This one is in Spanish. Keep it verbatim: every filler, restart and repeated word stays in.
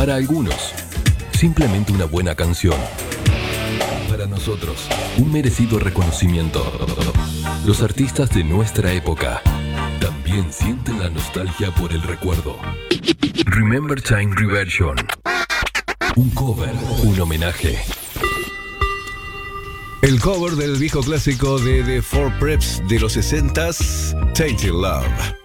Para algunos, simplemente una buena canción. Para nosotros, un merecido reconocimiento. Los artistas de nuestra época también sienten la nostalgia por el recuerdo. Remember Time Reversion. Un cover, un homenaje. El cover del viejo clásico de The Four Preps de los sesentas, Tainted Love.